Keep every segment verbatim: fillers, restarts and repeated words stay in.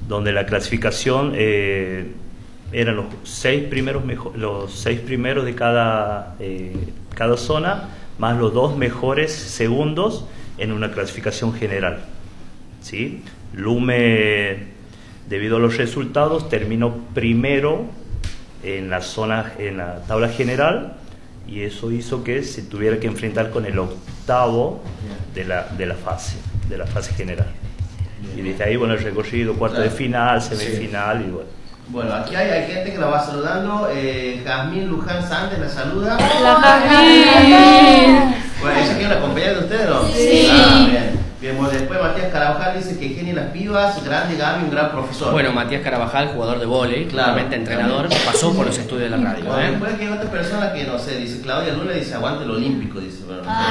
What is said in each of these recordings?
donde la clasificación eh, eran los seis primeros mejo- los seis primeros de cada, eh, cada zona, más los dos mejores segundos en una clasificación general, ¿sí? Lume, debido a los resultados, terminó primero en la zona, en la tabla general, y eso hizo que se tuviera que enfrentar con el octavo de la, de la fase, de la fase general. Y desde ahí, bueno, el recorrido, cuarto claro. de final, semifinal, sí. y bueno. Bueno, aquí hay, hay gente que la va saludando. Eh, Jazmín Luján Sández la saluda. Hola, Jazmín. Bueno, ¿ella quiere una compañera de ustedes, no? Sí. Ah, bien. Bien, bueno, después Matías Carabajal dice que genio las pibas, grande Gaby, un gran profesor. Bueno, Matías Carabajal, jugador de vóley, claro, claramente entrenador, pasó por los estudios de la radio. Bueno, ¿eh? después que hay otra persona que, no sé, dice Claudia Luna, dice aguante el olímpico, dice. Bueno, no sé.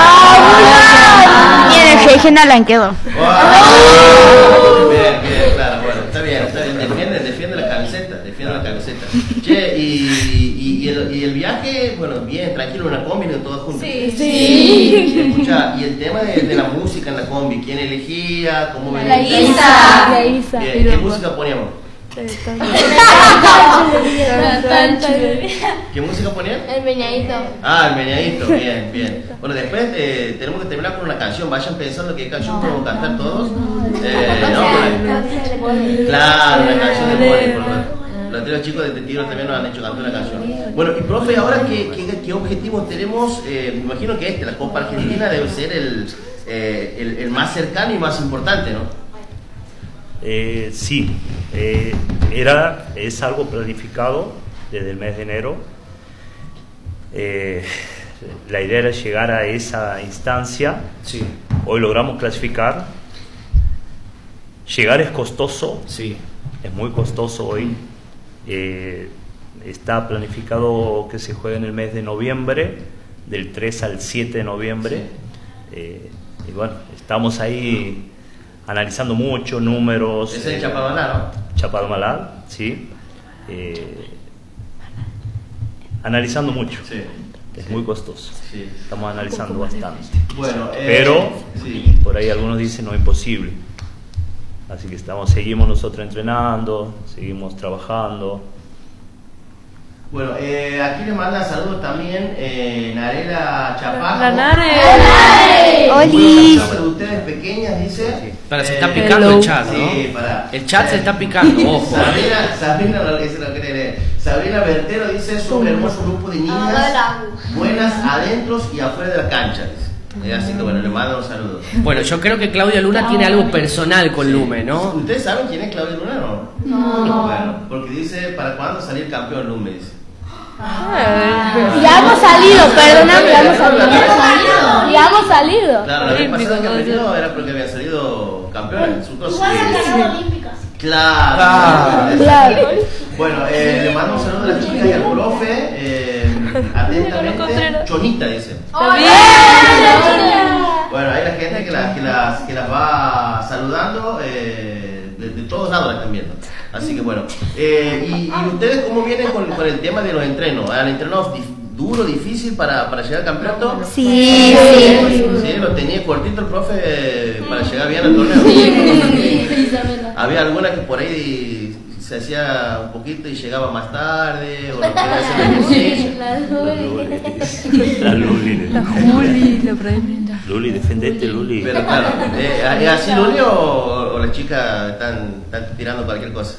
¡Ah! Miren, Regina la quedó. Wow. Bien, bien, claro, bueno, está bien, está bien. Defiende, defiende la camiseta, defiende la camiseta. Che, y, y, y, el, y el viaje, bueno, bien, tranquilo, una combi, ¿no? Todos juntos. Sí, sí. Escucha, y el tema de, de la música en la combi, ¿quién elegía? ¿Cómo venía? La Isa. La Isa. Bien, ¿qué música poníamos? ¿Qué música ponían? El meñadito. Ah, el meñadito, bien, bien. Bueno, después eh, tenemos que terminar con una canción. Vayan pensando qué canción podemos cantar todos. Eh, no, claro, una canción de Mori, por lo los anteriores chicos de Tiro también nos han hecho cantar una canción. Bueno, y profe, ahora qué, qué, qué objetivos tenemos. Eh, me imagino que este, la Copa Argentina, debe ser el, eh, el, el más cercano y más importante, ¿no? Eh, sí, eh, era, es algo planificado desde el mes de enero. Eh, la idea era llegar a esa instancia. Sí. Hoy logramos clasificar. Llegar es costoso. Sí. Es muy costoso hoy. Eh, está planificado que se juegue en el mes de noviembre, del tres al siete de noviembre. Sí. Eh, y bueno, estamos ahí analizando mucho, números. Es en Chapadmalal, ¿no? Chapadmalal, sí. Eh, analizando mucho. Sí. Es sí. muy costoso. Sí. Estamos analizando bastante. Bueno, eh, pero sí. por ahí algunos dicen no, imposible. Así que estamos, seguimos nosotros entrenando, seguimos trabajando. Bueno, eh, aquí le manda saludos también eh, Narela Chapajo. La Nare. ¡Oli! Para ustedes pequeñas, dice. Sí. Para, se eh, está picando hello. el chat, ¿no? Sí, para. El chat se está picando, ojo. Sabrina, Sabrina, no, ese no quiere leer. Sabrina Bertero dice, son un hermoso grupo de niñas, buenas adentro y afuera de la cancha, dice. Así que bueno, le mando un saludo. Bueno, yo creo que Claudia Luna tiene algo personal con Lume, ¿no? ¿Ustedes saben quién es Claudia Luna o no? No. Bueno, porque dice, ¿para cuándo salir campeón Lume? Dice. Ya hemos salido, perdóname, ya hemos salido. Ya hemos salido. Claro, la vez pasada que han venido era porque habían salido campeones en su cosa. Claro, Claro. claro. Bueno, eh, le mando un saludo a la chica y al profe. Eh, atentamente, Chonita dice. Bueno, hay la gente que, la, que, las, que las va saludando, eh, de, de todos lados la están viendo. Así que bueno, eh, y, y ustedes cómo vienen con, con el tema de los entrenos? ¿Han entrenado dif, duro, difícil para, para llegar al campeonato? Sí, sí. Sí, lo tenía cortito el profe eh, para llegar bien al torneo. Sí. Había alguna que por ahí se hacía un poquito y llegaba más tarde, o no quería hacer el ejercicio. La Luli. La Juli, la Brenda. Luli, defendete, Luli. Pero claro, eh, ¿es así Luli o, o las chicas están, están tirando cualquier cosa?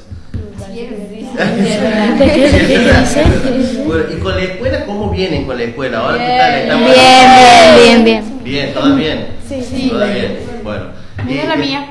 Bueno, ¿y con la escuela cómo vienen con la escuela? Ahora qué tal, ¿estamos Bien, bien, bien, bien. bien, todo bien. Sí, sí. Todo bien. Bueno. Mira la mía.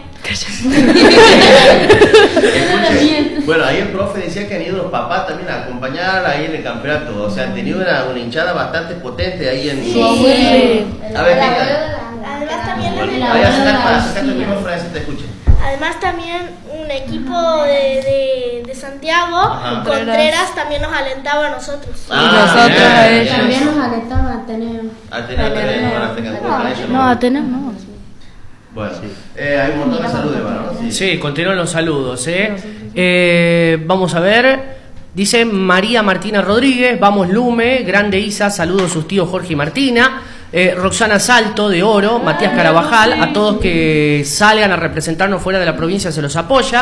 Escuche, bueno, ahí el profe decía que han ido los papás también a acompañar ahí en el campeonato. O sea, han tenido una, una hinchada bastante potente ahí en Sí. su abuelo. A ver, venga. Además también Ahí acércate, acércate el micrófono para que se te escuche. Además también un equipo de, de, de Santiago, Ajá. Contreras, también nos alentaba a nosotros. Y nosotros bien, a bien. ellos. También nos alentaba a tener. A tener, a tener, bueno, hasta que con ellos, No, a tener no. Bueno, eh, hay un montón de saludos, ¿no? Sí. Sí, continúan los saludos, ¿eh? Eh, vamos a ver. Dice María Martina Rodríguez, vamos Lume, grande Isa, saludos a sus tíos Jorge y Martina. Eh, Roxana Salto de Oro, Matías Carabajal, a todos que salgan a representarnos fuera de la provincia se los apoya.